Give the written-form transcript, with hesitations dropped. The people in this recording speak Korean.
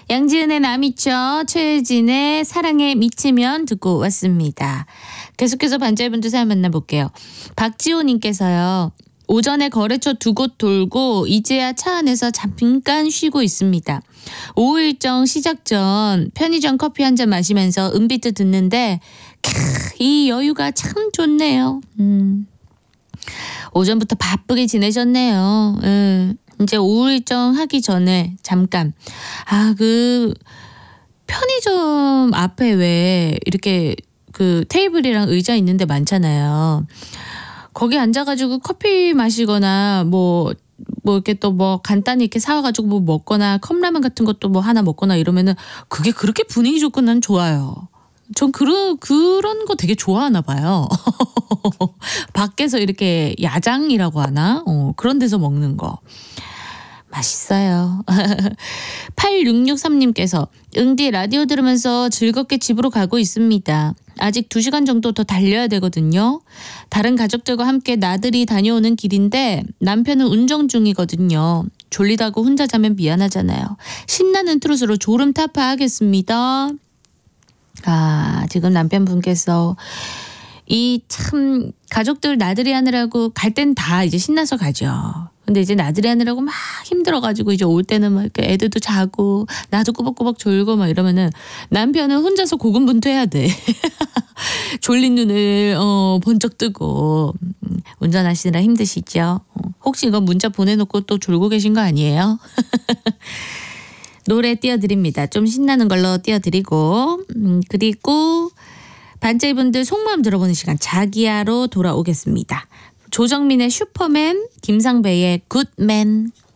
양지은의 남이쵸, 최혜진의 사랑에 미치면 듣고 왔습니다. 계속해서 반짝이분들 사연 만나볼게요. 박지호님께서요. 오전에 거래처 2곳 돌고 이제야 차 안에서 잠깐 쉬고 있습니다. 오후 일정 시작 전 편의점 커피 한 잔 마시면서 은비트 듣는데 이 여유가 참 좋네요. 오전부터 바쁘게 지내셨네요. 이제 오후 일정 하기 전에 잠깐. 그 편의점 앞에 왜 이렇게 그 테이블이랑 의자 있는데 많잖아요. 거기 앉아가지고 커피 마시거나 뭐 이렇게 또 뭐 간단히 이렇게 사와가지고 뭐 먹거나 컵라면 같은 것도 뭐 하나 먹거나 이러면은 그게 그렇게 분위기 좋고 난 좋아요. 전 그런 거 되게 좋아하나 봐요. 밖에서 이렇게 야장이라고 하나? 그런 데서 먹는 거. 맛있어요. 8663님께서 응디 라디오 들으면서 즐겁게 집으로 가고 있습니다. 아직 2시간 정도 더 달려야 되거든요. 다른 가족들과 함께 나들이 다녀오는 길인데 남편은 운전 중이거든요. 졸리다고 혼자 자면 미안하잖아요. 신나는 트롯으로 졸음 타파하겠습니다. 지금 남편분께서 이 참 가족들 나들이 하느라고 갈 땐 다 이제 신나서 가죠. 근데 이제 나들이 하느라고 막 힘들어가지고 이제 올 때는 막 이렇게 애들도 자고 나도 꾸벅꾸벅 졸고 막 이러면은 남편은 혼자서 고군분투해야 돼. 졸린 눈을 번쩍 뜨고 운전하시느라 힘드시죠. 혹시 이거 문자 보내놓고 또 졸고 계신 거 아니에요? 노래 띄워드립니다. 좀 신나는 걸로 띄워드리고 그리고 반짝이분들 속마음 들어보는 시간 자기야로 돌아오겠습니다. 조정민의 슈퍼맨, 김상배의 굿맨.